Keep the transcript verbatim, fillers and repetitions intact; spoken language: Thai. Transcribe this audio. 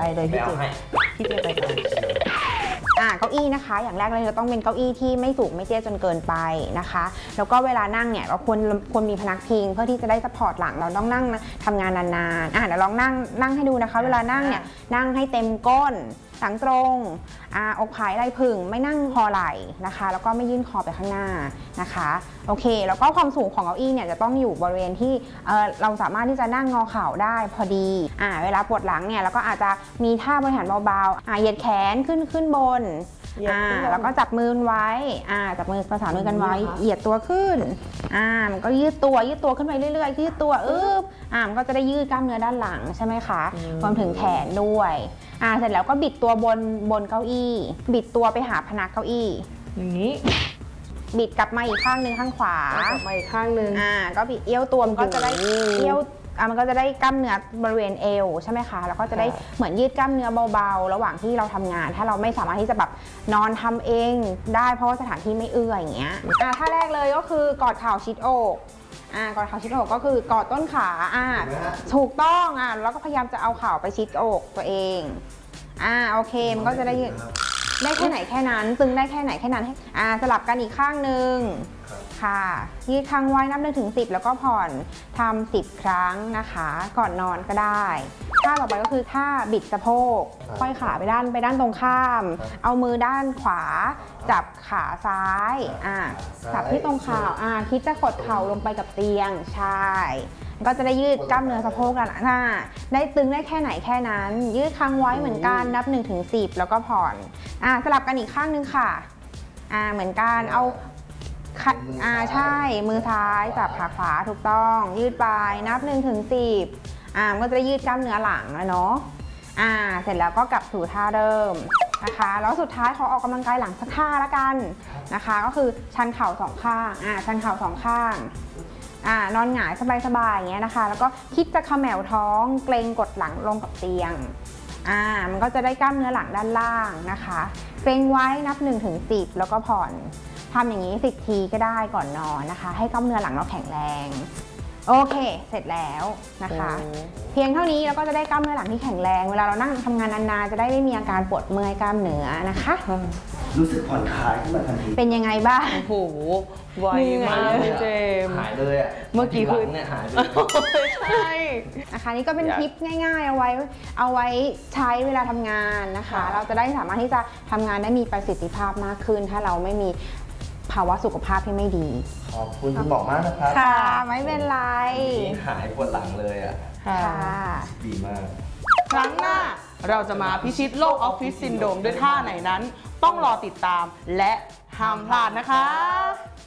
เลยพี่เจพี่เจไปกันอ่าเก้าอี้นะคะอย่างแรกเลยเราต้องเป็นเก้าอี้ที่ไม่สูงไม่เตี้ยจนเกินไปนะคะแล้วก็เวลานั่งเนี่ยเราควรควรมีพนักพิงเพื่อที่จะได้ซัพพอร์ตหลังเราต้องนั่งทำงานนานๆอ่าเดี๋ยวลองนั่งนั่งให้ดูนะคะเวลานั่งเนี่ยนั่งให้เต็มก้นหลังตรงอ่าอกผายไหล่ผึ่งไม่นั่งคอไหล่นะคะแล้วก็ไม่ยื่นคอไปข้างหน้านะคะโอเคแล้วก็ความสูงของเก้าอี้เนี่ยจะต้องอยู่บริเวณที่เออเราสามารถที่จะนั่งงอเข่าได้พอดีอ่าเวลาปวดหลังเนี่ยเราก็อาจจะมีท่าบริหารเบาๆอ่าเหยียดแขนขึ้นขึ้นบนอ่าแล้วก็จับมือไว้อ่าจับมือประสานมือกันไว้เหยียดตัวขึ้นอ่ามันก็ยืดตัวยืดตัวขึ้นไปเรื่อยๆยืดตัวอึ๊บอ่ามันก็จะได้ยืดกล้ามเนื้อด้านหลังใช่ไหมคะรวมถึงแขนด้วยอ่าเสร็จแล้วก็บิดตัวบนบนเก้าอี้บิดตัวไปหาพนักเก้าอี้อย่างนี้บิดกลับมาอีกข้างหนึ่งข้างขวากลับมาอีกข้างหนึ่งอ่าก็บิดเอี้ยวตัวมันก็จะได้เอี้ยวอ่ะมันก็จะได้กล้ามเนื้อบริเวณเอวใช่ไหมคะแล้วก็จะได้เหมือนยืดกล้ามเนื้อเบาๆระหว่างที่เราทำงานถ้าเราไม่สามารถที่จะแบบนอนทำเองได้เพราะว่าสถานที่ไม่เอื้ออย่างเงี้ยอ่ะท่าแรกเลยก็คือกอดเข่าชิดอกอ่ากอดเข่าชิดอกก็คือกอดต้นขาอ่าถูกต้องอ่ะแล้วก็พยายามจะเอาเข่าไปชิดอกตัวเองอ่าโอเคมันก็จะได้ได้แค่ไหนแค่นั้นตึงได้แค่ไหนแค่นั้นอ่าสลับกันอีกข้างหนึ่งค่ะยืดค้างไว้นับหนึ่งถึงสิบแล้วก็ผ่อนทำสิบครั้งนะคะก่อนนอนก็ได้ท่าต่อไปก็คือท่าบิดสะโพกค่อยขาไปด้านไปด้านตรงข้ามเอามือด้านขวาจับขาซ้ายอ่าจับที่ตรงขาอ่าคิดจะกดเข่าลงไปกับเตียงใช่ก็จะได้ยืดกล้ามเนื้อสะโพกกันหน้าได้ตึงได้แค่ไหนแค่นั้นยืดค้างไว้เหมือนกันนับหนึ่งถึงสิบแล้วก็ผ่อนอ่าสลับกันอีกข้างนึงค่ะอ่าเหมือนกันเอาอ่าใช่มือซ้ายจับขาขวาถูกต้องยืดไปนับหนึ่งถึงสิบอ่ามันก็จะได้ยืดกล้ามเนื้อหลังแล้วเนาะอ่าเสร็จแล้วก็กลับสู่ท่าเดิมนะคะแล้วสุดท้ายขอออกกำลังกายหลังสักท่าละกันนะคะก็คือชันเข่าสองข้างอ่าชันเข่าสองข้างอ่านอนหงายสบายๆอย่างเงี้ยนะคะแล้วก็คิดจะเขมวท้องเกรงกดหลังลงกับเตียงอ่ามันก็จะได้กล้ามเนื้อหลังด้านล่างนะคะเกรงไว้นับหนึ่งถึงสิบแล้วก็ผ่อนทำอย่างนี้สิบทีก็ได้ก่อนนอนนะคะให้กล้ามเนื้อหลังเราแข็งแรงโอเคเสร็จแล้วนะคะเพียงเท่านี้เราก็จะได้กล้ามเนื้อหลังที่แข็งแรงเวลาเรานั่งทำงานนานๆจะได้ไม่มีอาการปวดเมื่อยกล้ามเนื้อนะคะรู้สึกผ่อนคลายขึ้นมาทันทีเป็นยังไงบ้างโอ้โหไวมากเจมหายเลยอ่ะเมื่อกี้คือเนี่ยหายเลยใช่นะคะนี่ก็เป็นทิปง่ายๆเอาไว้เอาไว้ใช้เวลาทำงานนะคะเราจะได้สามารถที่จะทำงานได้มีประสิทธิภาพมากขึ้นถ้าเราไม่มีภาวะสุขภาพที่ไม่ดีขอบคุณคุณหมอมากนะครับค่ะไม่เป็นไรหายปวดหลังเลยอ่ะค่ะดีมากครั้งหน้าเราจะมาพิชิตโรคออฟฟิศซินโดรมด้วยท่าไหนนั้นต้องรอติดตามและห้ามพลาดนะคะ